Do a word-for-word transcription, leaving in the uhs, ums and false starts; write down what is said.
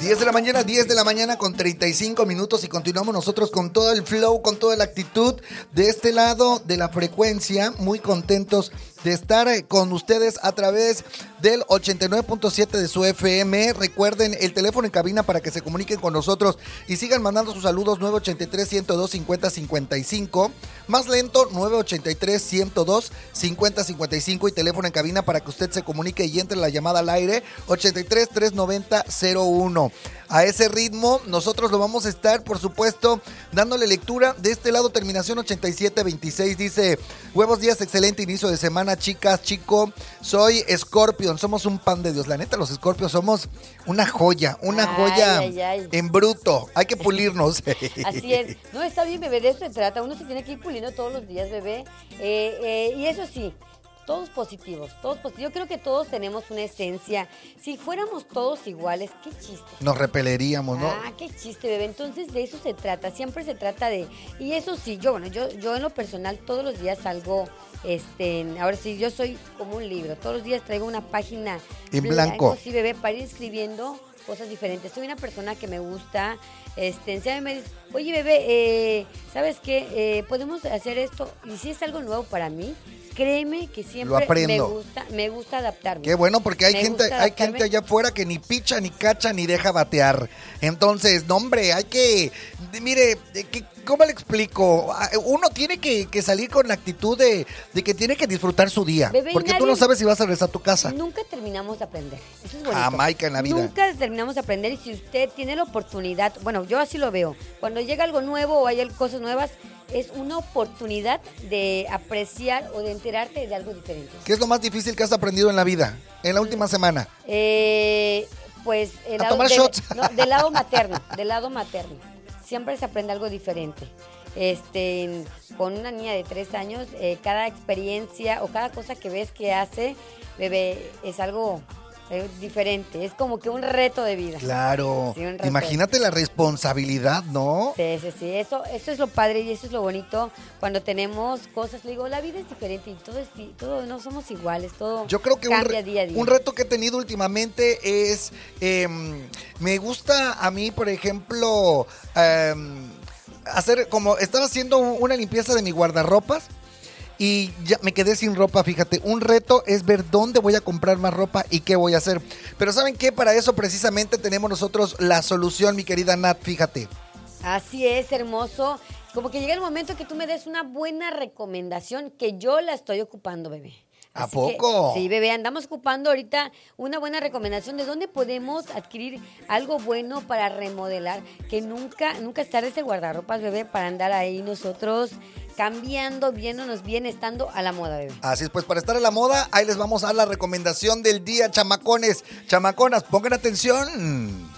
diez de la mañana, diez de la mañana con treinta y cinco minutos y continuamos nosotros con todo el flow, con toda la actitud de este lado de la frecuencia, muy contentos de estar con ustedes a través del ochenta y nueve punto siete de su F M. Recuerden el teléfono en cabina para que se comuniquen con nosotros y sigan mandando sus saludos. Nueve ochenta y tres, ciento dos, cincuenta, cincuenta y cinco. Más lento, nueve ochenta y tres, ciento dos, cincuenta, cincuenta y cinco. Y teléfono en cabina para que usted se comunique y entre la llamada al aire, ochenta y tres, trescientos noventa, cero uno. A ese ritmo, nosotros lo vamos a estar, por supuesto, dándole lectura. De este lado, terminación ochenta y siete veintiséis, dice: buenos días, excelente inicio de semana, chicas, chico. Soy Scorpion, somos un pan de Dios. La neta, los Scorpios somos una joya, una ay, joya ay, ay. en bruto. Hay que pulirnos. Así es. No, está bien, bebé, de eso se trata. Uno se tiene que ir puliendo todos los días, bebé. Eh, eh, y eso sí, todos positivos, todos positivos. Yo creo que todos tenemos una esencia. Si fuéramos todos iguales, qué chiste. Nos repeleríamos, ¿no? Ah, qué chiste, bebé. Entonces, de eso se trata. Siempre se trata de... Y eso sí, yo, bueno, yo, yo en lo personal todos los días salgo... Este, ahora sí, yo soy como un libro. Todos los días traigo una página en blanco. Sí, bebé, para ir escribiendo cosas diferentes. Soy una persona que me gusta... Este, si me dice, oye, bebé, eh, ¿sabes qué? Eh, podemos hacer esto. Y si es algo nuevo para mí, créeme que siempre me gusta, me gusta adaptarme. Qué bueno, porque hay me gente, hay gente allá afuera que ni picha, ni cacha, ni deja batear. Entonces, no, hombre, hay que, mire, que, ¿cómo le explico? Uno tiene que, que salir con la actitud de, de que tiene que disfrutar su día. Bebé, porque nadie, tú no sabes si vas a regresar a tu casa. Nunca terminamos de aprender. Eso es bonito. Jamaica en la vida. Nunca terminamos de aprender, y si usted tiene la oportunidad, bueno, yo así lo veo, cuando llega algo nuevo o hay cosas nuevas, es una oportunidad de apreciar o de enterarte de algo diferente. ¿Qué es lo más difícil que has aprendido en la vida, en la última semana? Eh, pues el a lado, tomar del, shots. No, del lado materno, del lado materno. Siempre se aprende algo diferente. Este, con una niña de tres años, eh, cada experiencia o cada cosa que ves que hace, bebé, es algo... es diferente, es como que un reto de vida. Claro, sí, imagínate la responsabilidad, ¿no? Sí, sí, sí, eso, eso es lo padre y eso es lo bonito cuando tenemos cosas. Le digo, la vida es diferente y todo es, todo no somos iguales, todo Yo creo que cambia un, re, día a día. Un reto que he tenido últimamente es, eh, me gusta a mí, por ejemplo, eh, hacer como, estaba haciendo una limpieza de mi guardarropas. Y ya me quedé sin ropa, fíjate. Un reto es ver dónde voy a comprar más ropa y qué voy a hacer. Pero ¿saben qué? Para eso precisamente tenemos nosotros la solución, mi querida Nat, fíjate. Así es, hermoso. Como que llega el momento que tú me des una buena recomendación, que yo la estoy ocupando, bebé. ¿A Así poco? Que, sí, bebé, andamos ocupando ahorita una buena recomendación de dónde podemos adquirir algo bueno para remodelar, que nunca, nunca es tarde ese guardarropas, bebé, para andar ahí nosotros cambiando, viéndonos bien, estando a la moda, bebé. Así es, pues para estar a la moda, ahí les vamos a dar la recomendación del día, chamacones, chamaconas, pongan atención.